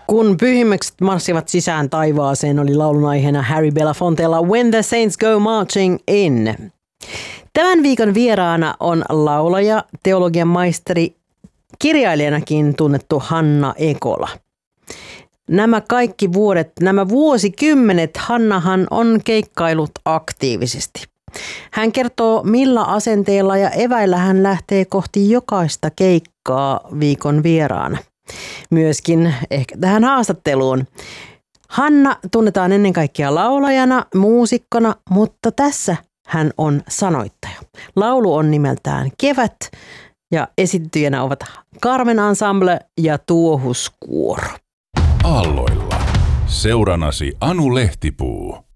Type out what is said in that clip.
Kun pyhimykset marssivat sisään taivaaseen, oli laulun aiheena Harry Belafontella When the Saints Go Marching In. Tämän viikon vieraana on laulaja, teologian maisteri, kirjailijanakin tunnettu Hanna Ekola. Nämä kaikki vuodet, nämä vuosikymmenet Hannahan on keikkailut aktiivisesti. Hän kertoo, millä asenteella ja eväillä hän lähtee kohti jokaista keikkaa viikon vieraana. Myöskin ehkä tähän haastatteluun. Hanna tunnetaan ennen kaikkea laulajana, muusikkona, mutta tässä hän on sanoittaja. Laulu on nimeltään Kevät ja esiintyjänä ovat Carmen Ensemble ja Tuohuskuoro. Aalloilla. Seuranasi Anu Lehtipuu.